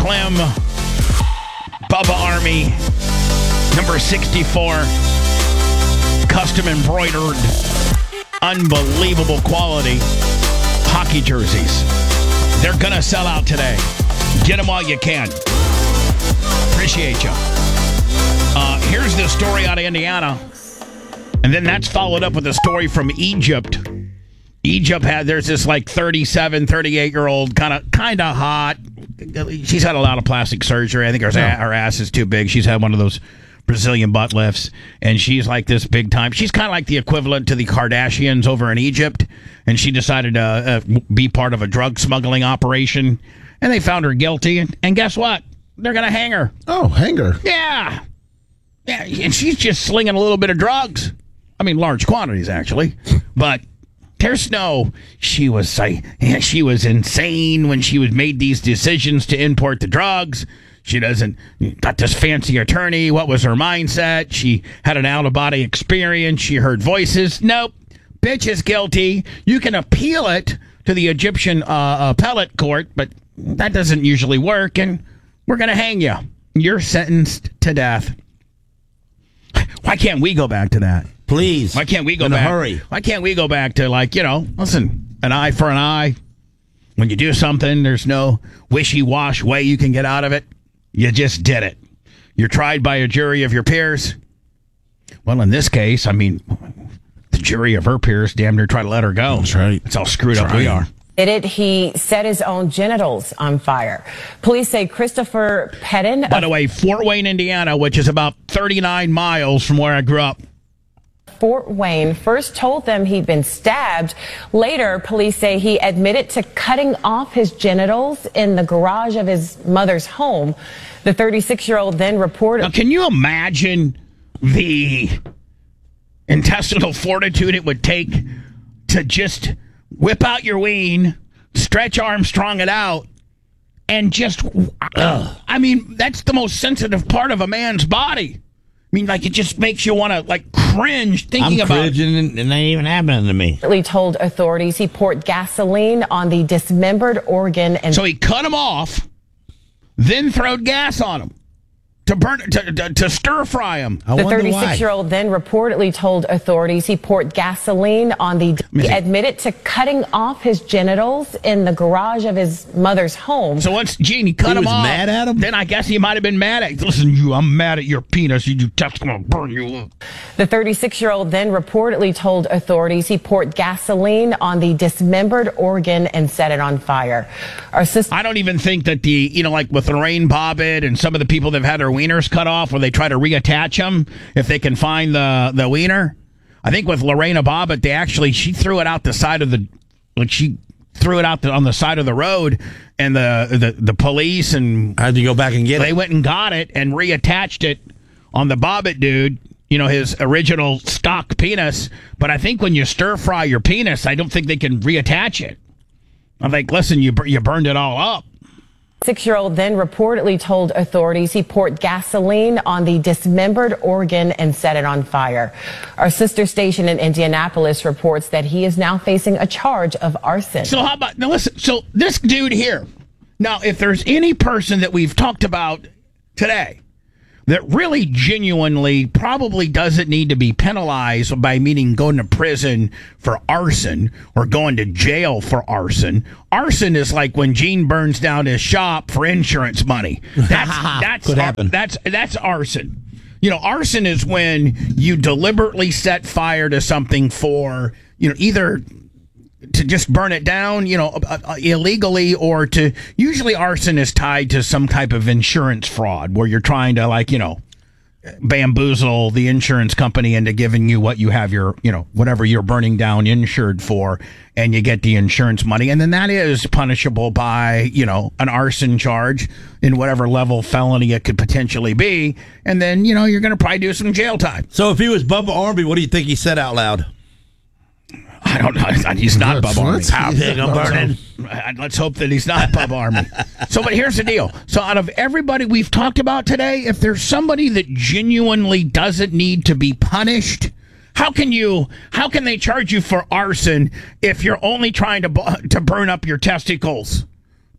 Slim, Bubba Army, number 64, custom embroidered, unbelievable quality hockey jerseys. They're going to sell out today. Get them while you can. Appreciate you. Here's the story out of Indiana. And then that's followed up with a story from Egypt. There's this like 37, 38-year-old, kind of hot. She's had a lot of plastic surgery. I think her ass is too big. She's had one of those Brazilian butt lifts. And she's like this big time. She's kind of like the equivalent to the Kardashians over in Egypt. And she decided to be part of a drug smuggling operation. And they found her guilty. And guess what? They're going to hang her. Oh, hang her. Yeah. Yeah, and she's just slinging a little bit of drugs. I mean, large quantities, actually. But there's no, she was insane when she made these decisions to import the drugs. She got this fancy attorney. What was her mindset? She had an out-of-body experience. She heard voices. Nope. Bitch is guilty. You can appeal it to the Egyptian appellate court, but that doesn't usually work, and we're going to hang you. You're sentenced to death. Why can't we go back to that? Please. Why can't we go back? In a hurry. Why can't we go back to, listen, an eye for an eye? When you do something, there's no wishy-wash way you can get out of it. You just did it. You're tried by a jury of your peers. Well, in this case, I mean, the jury of her peers damn near try to let her go. That's right. That's how screwed up we are. He set his own genitals on fire. Police say Christopher Pettin. By the way, Fort Wayne, Indiana, which is about 39 miles from where I grew up. Fort Wayne first told them he'd been stabbed. Later, police say he admitted to cutting off his genitals in the garage of his mother's home. The 36-year-old then reported. Now, can you imagine the intestinal fortitude it would take to just whip out your ween, stretch Armstrong it out, and just, I mean, that's the most sensitive part of a man's body. I mean, like, it just makes you want to, cringe thinking about it. I'm cringing, and that ain't even happening to me. He told authorities he poured gasoline on the dismembered organ. So he cut him off, then throwed gas on him to burn, to stir fry him. The 36-year-old then reportedly told authorities he poured gasoline on the. He admitted to cutting off his genitals in the garage of his mother's home. So once Gene cut him off, mad at him. Then I guess he might have been mad at. Listen, I'm mad at your penis. You just gonna burn you up. The 36-year-old then reportedly told authorities he poured gasoline on the dismembered organ and set it on fire. I don't even think that like with Lorraine Bobbitt and some of the people that've had their wieners cut off, where they try to reattach them if they can find the wiener. I think with Lorena Bobbitt, she threw it out the side of she threw it out on the side of the road, and the police and I had to go back and get it. They went and got it and reattached it on the Bobbitt dude. His original stock penis. But I think when you stir fry your penis, I don't think they can reattach it. I'm like, listen, you burned it all up. 6-year-old then reportedly told authorities he poured gasoline on the dismembered organ and set it on fire. Our sister station in Indianapolis reports that he is now facing a charge of arson. So how about, now listen, so this dude here, now if there's any person that we've talked about today that really genuinely probably doesn't need to be penalized by meaning going to prison for arson or going to jail for arson. Arson is like when Gene burns down his shop for insurance money. That's could happen. That's arson. Arson is when you deliberately set fire to something for, either to just burn it down, illegally, or to, usually arson is tied to some type of insurance fraud where you're trying to bamboozle the insurance company into giving you what you have your, whatever you're burning down insured for, and you get the insurance money. And then that is punishable by, an arson charge in whatever level felony it could potentially be. And then, you're going to probably do some jail time. So if he was Bubba Army, what do you think he said out loud? I don't know. He's not Bubba Army. How big I'm burning. Let's hope that he's not Bubba Army. But here's the deal. So out of everybody we've talked about today, if there's somebody that genuinely doesn't need to be punished, how can they charge you for arson if you're only trying to burn up your testicles?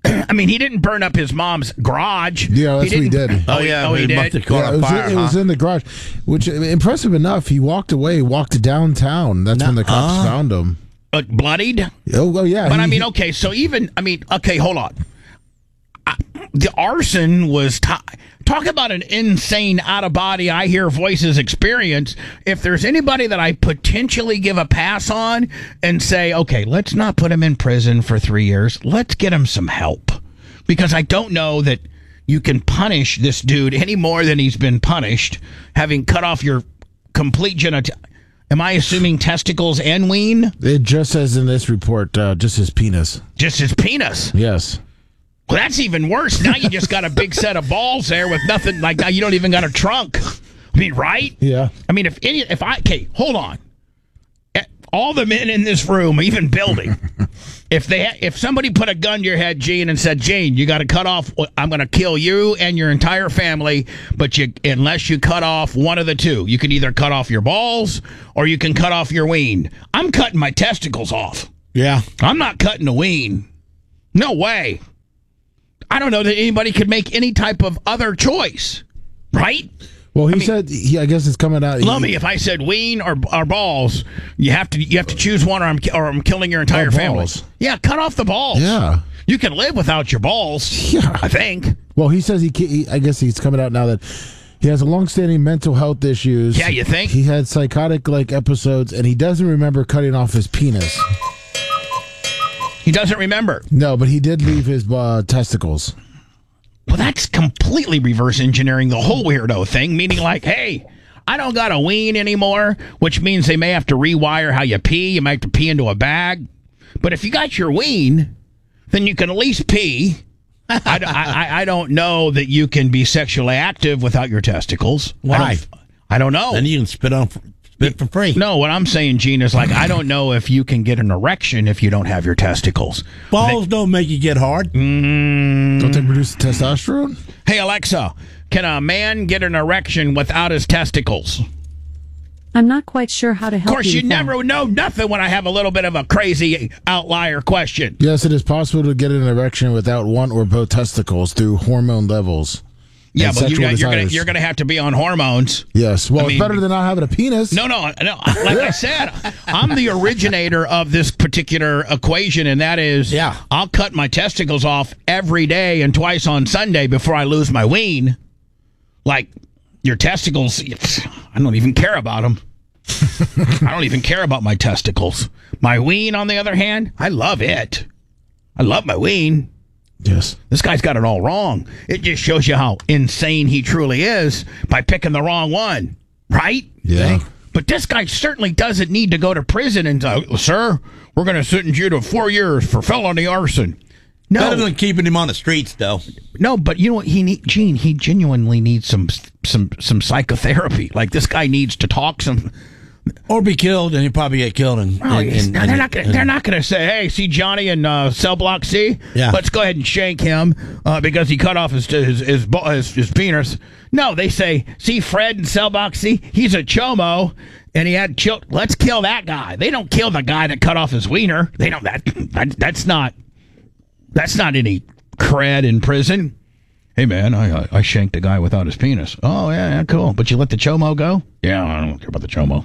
I mean, he didn't burn up his mom's garage. Yeah, that's what he did. Oh, yeah. He must did? have caught Yeah, a fire, it was in the garage, which, impressive enough, he walked away, walked downtown. That's when the cops found him. Bloodied? Oh, yeah. But I mean, okay, so okay, hold on. The arson was talk about an insane out of body I hear voices experience. If there's anybody that I potentially give a pass on and say, okay, let's not put him in prison for 3 years, let's get him some help, because I don't know that you can punish this dude any more than he's been punished, having cut off your complete genital. Am I assuming testicles and ween? It just says in this report, just his penis. Just his penis. Yes. Well, that's even worse. Now you just got a big set of balls there with nothing. Like, now you don't even got a trunk. I mean, right? Yeah. I mean, okay, hold on. All the men in this room, even building, if somebody put a gun to your head, Gene, and said, Gene, you got to cut off, I'm going to kill you and your entire family, but unless you cut off one of the two, you can either cut off your balls or you can cut off your ween. I'm cutting my testicles off. Yeah. I'm not cutting a ween. No way. I don't know that anybody could make any type of other choice, right? Well, he said, I guess it's coming out. Lummy, if I said ween or balls, you have to choose one, or I'm killing your entire family. Balls. Yeah, cut off the balls. Yeah. You can live without your balls. Yeah. I think. Well, he says I guess he's coming out now that he has a long-standing mental health issues. Yeah, you think? He had psychotic-like episodes, and he doesn't remember cutting off his penis. He doesn't remember. No, but he did leave his testicles. Well, that's completely reverse engineering the whole weirdo thing, meaning like, hey, I don't got a ween anymore, which means they may have to rewire how you pee. You might have to pee into a bag. But if you got your ween, then you can at least pee. I don't know that you can be sexually active without your testicles. Why? I don't know. Then you can spit for free. No, what I'm saying, Gene, is like, I don't know if you can get an erection if you don't have your testicles. Balls don't make you get hard. Don't they produce testosterone? Hey, Alexa, can a man get an erection without his testicles? I'm not quite sure how to help you. Of course, you with that. never know nothing when I have a little bit of a crazy outlier question. Yes, it is possible to get an erection without one or both testicles through hormone levels. Yeah, and but sexual you're desires. gonna have to be on hormones. Yes, well, I mean, it's better than not having a penis. No. Like I said, I'm the originator of this particular equation, and that is, I'll cut my testicles off every day and twice on Sunday before I lose my ween. Like, your testicles, I don't even care about them. I don't even care about my testicles. My ween, on the other hand, I love it. I love my ween. Yes. This guy's got it all wrong. It just shows you how insane he truly is by picking the wrong one, right? Yeah. But this guy certainly doesn't need to go to prison and, sir, we're going to sentence you to 4 years for felony arson. No. Better than keeping him on the streets, though. No, but you know what? Gene, he genuinely needs some psychotherapy. Like, this guy needs to talk some... Or be killed, and he'll probably get killed. They're not going to say, hey, see Johnny in cell block C? Yeah. Let's go ahead and shank him because he cut off his penis. No, they say, see Fred in cell block C? He's a chomo, and he had let's kill that guy. They don't kill the guy that cut off his wiener. They don't. That's not any cred in prison. Hey, man, I shanked a guy without his penis. Oh, yeah, cool. But you let the chomo go? Yeah, I don't care about the chomo.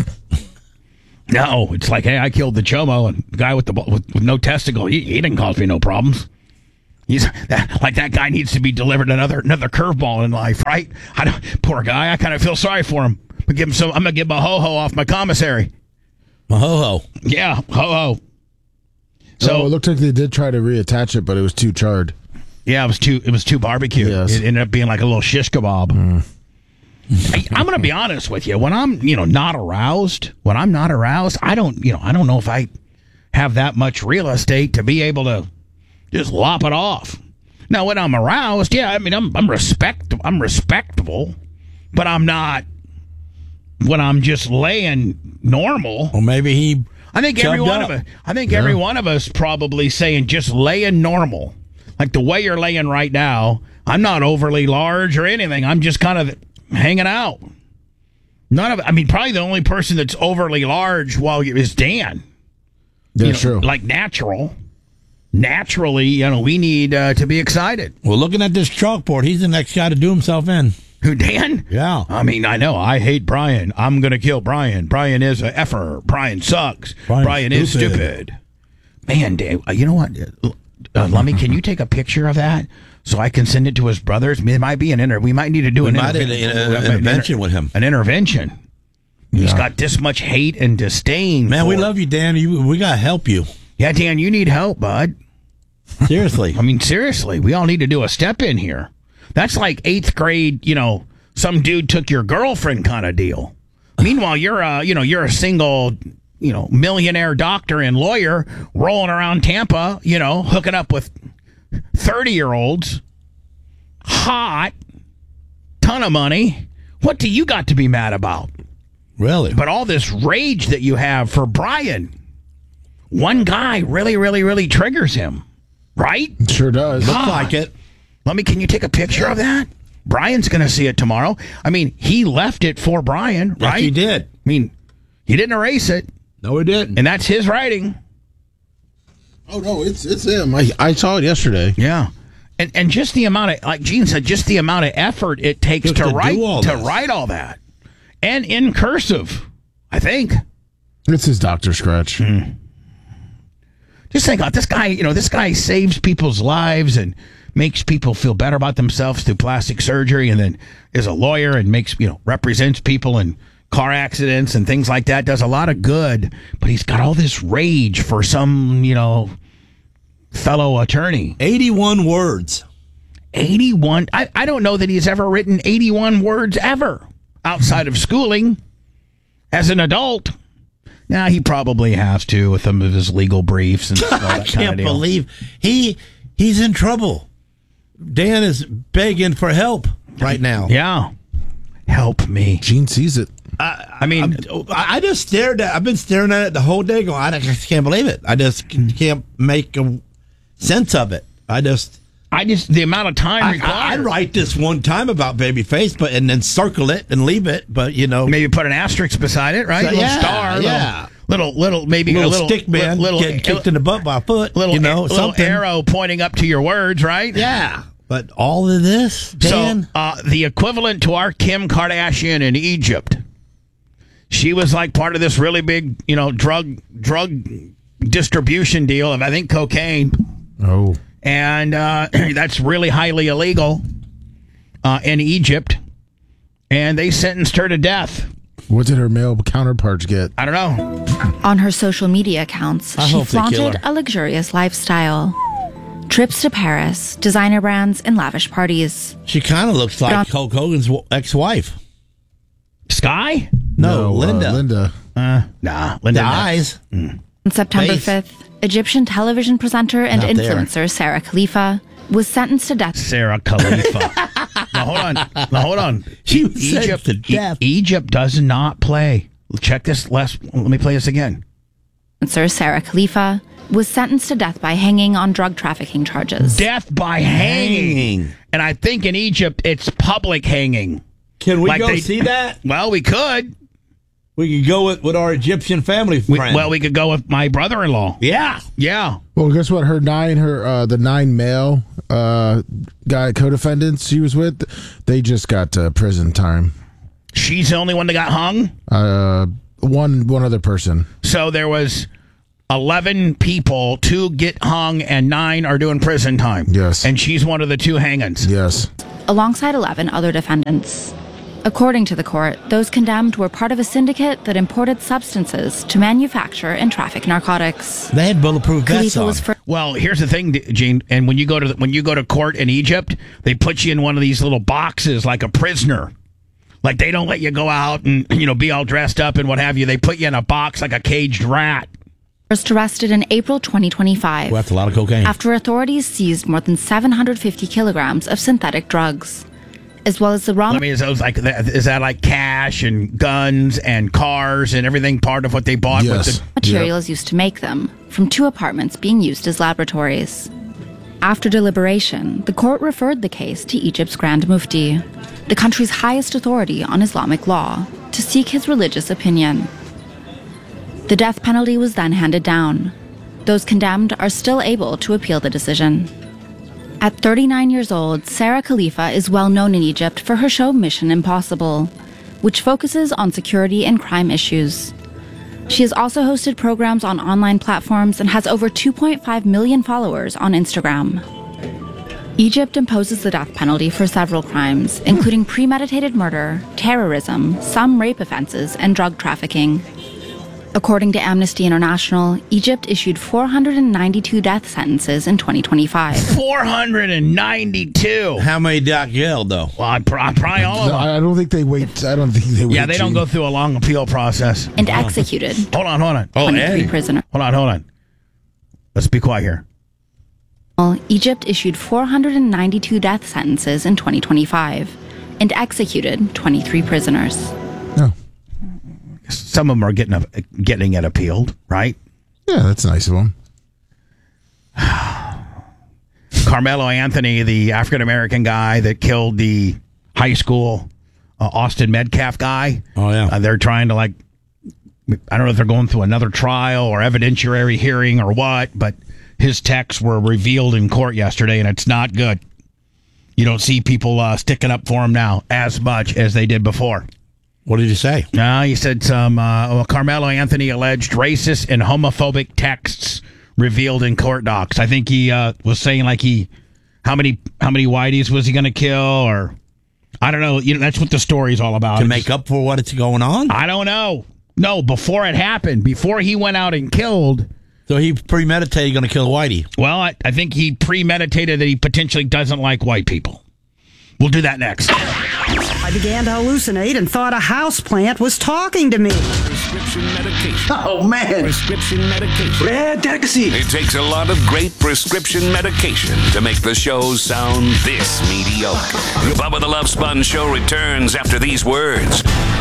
No, it's like, hey, I killed the chomo, and the guy with no testicle, he didn't cause me no problems. That guy needs to be delivered another curveball in life, right? Poor guy. I kind of feel sorry for him. I'm gonna give him a ho-ho off my commissary. A ho-ho. Yeah, ho-ho. So it looked like they did try to reattach it, but it was too charred. Yeah, it was too barbecue. Yes. It ended up being like a little shish kebab. I'm going to be honest with you. When I'm, not aroused, I don't know if I have that much real estate to be able to just lop it off. Now, when I'm aroused, I'm respectable, but I'm not when I'm just laying normal. Or maybe I think every one of us probably saying just laying normal. Like the way you're laying right now, I'm not overly large or anything. I'm just kind of hanging out. Probably the only person that's overly large is Dan. Yeah, true. Like natural. naturally, we need to be excited. Well, looking at this chalkboard, he's the next guy to do himself in. Who, Dan? Yeah. I mean, I know. I hate Brian. I'm going to kill Brian. Brian is a effer. Brian sucks. Brian is stupid. Man, Dan, you know what? Lummy, can you take a picture of that so I can send it to his brothers? It might be we might need to do an intervention with him. An intervention. Yeah. He's got this much hate and disdain. Man, we love you, Dan. We got to help you. Yeah, Dan, you need help, bud. Seriously. I mean, seriously. We all need to do a step in here. That's like 8th grade, some dude took your girlfriend kind of deal. Meanwhile, you're a single, millionaire doctor and lawyer rolling around Tampa, hooking up with 30-year-olds, hot, ton of money. What do you got to be mad about? Really? But all this rage that you have for Brian, one guy really, really, really triggers him, right? Sure does. Looks like it. Can you take a picture of that? Brian's going to see it tomorrow. I mean, he left it for Brian, right? Yes, he did. I mean, he didn't erase it. No, he didn't. And that's his writing. Oh, no, it's him. I saw it yesterday. Yeah. And just the amount of, like Gene said, just the amount of effort it takes to write all that. And in cursive, I think. It's his Dr. Scratch. Just think about this guy. This guy saves people's lives and makes people feel better about themselves through plastic surgery, and then is a lawyer and represents people in car accidents and things like that. Does a lot of good, but he's got all this rage for some, fellow attorney. 81 words. 81. I don't know that he's ever written 81 words ever outside of schooling as an adult. Now, he probably has to with some of his legal briefs and all that I can't believe he's in trouble. Dan is begging for help right now. Yeah. Help me. Gene sees it. I just stared at. I've been staring at it the whole day. Going, I just can't believe it. I just can't make sense of it. The amount of time required. I write this one time about Babyface, and then circle it and leave it. But maybe put an asterisk beside it, right? So, star, yeah. Little stick man getting kicked in the butt by a foot. Little something. Arrow pointing up to your words, right? Yeah. But all of this, Dan. So the equivalent to our Kim Kardashian in Egypt. She was like part of this really big, drug distribution deal of, I think, cocaine. Oh. And that's really highly illegal in Egypt. And they sentenced her to death. What did her male counterparts get? I don't know. On her social media accounts, she flaunted a luxurious lifestyle. Trips to Paris, designer brands, and lavish parties. She kind of looks like Hulk Hogan's ex-wife. Sky? No, Linda. Linda. Nah, Linda. The eyes. On September 5th, Egyptian television presenter and influencer Sarah Khalifa was sentenced to death. Sarah Khalifa. Now, hold on. She was sentenced to death. Egypt does not play. Check this. Let me play this again. Influencer Sarah Khalifa was sentenced to death by hanging on drug trafficking charges. Death by hanging. And I think in Egypt, it's public hanging. Can we go see that? Well, we could. We could go with our Egyptian family friend. We could go with my brother-in-law. Yeah. Well, guess what? The 9 male co-defendants she was with, they just got prison time. She's the only one that got hung? One other person. So there was 11 people, 2 get hung, and 9 are doing prison time. Yes. And she's one of the 2 hangings. Yes. Alongside 11 other defendants. According to the court, those condemned were part of a syndicate that imported substances to manufacture and traffic narcotics. They had bulletproof vests on. Well, here's the thing, Gene. And when you go to court in Egypt, they put you in one of these little boxes like a prisoner. Like they don't let you go out and be all dressed up and what have you. They put you in a box like a caged rat. First arrested in April 2025. Well, that's a lot of cocaine. After authorities seized more than 750 kilograms of synthetic drugs, as well as the raw. Is that like cash and guns and cars and everything part of what they bought? Yes. With the materials used to make them, from 2 apartments being used as laboratories. After deliberation, the court referred the case to Egypt's Grand Mufti, the country's highest authority on Islamic law, to seek his religious opinion. The death penalty was then handed down. Those condemned are still able to appeal the decision. At 39 years old, Sarah Khalifa is well known in Egypt for her show Mission Impossible, which focuses on security and crime issues. She has also hosted programs on online platforms and has over 2.5 million followers on Instagram. Egypt imposes the death penalty for several crimes, including premeditated murder, terrorism, some rape offenses, and drug trafficking. According to Amnesty International, Egypt issued 492 death sentences in 2025. 492. How many got killed, though? Well, probably all of them. I don't think they wait. Yeah, they don't go through a long appeal process. And executed. Hold on. 23 prisoners. Hold on. Let's be quiet here. Egypt issued 492 death sentences in 2025 and executed 23 prisoners. No. Some of them are getting it appealed, right? Yeah, that's nice of them. Carmelo Anthony, the African-American guy that killed the high school Austin Metcalf guy. Oh, yeah. They're trying to, I don't know if they're going through another trial or evidentiary hearing or what, but his texts were revealed in court yesterday, and it's not good. You don't see people sticking up for him now as much as they did before. What did he say? He said Carmelo Anthony alleged racist and homophobic texts revealed in court docs. I think he was saying how many whiteys was he going to kill, or I don't know. That's what the story's all about. To make up for what's going on? I don't know. No, before it happened, before he went out and killed. So he premeditated going to kill Whitey. Well, I think he premeditated that he potentially doesn't like white people. We'll do that next. I began to hallucinate and thought a houseplant was talking to me. Prescription medication. Oh, man. Prescription medication. Red delicacy. It takes a lot of great prescription medication to make the show sound this mediocre. The Bubba the Love Sponge Show returns after these words.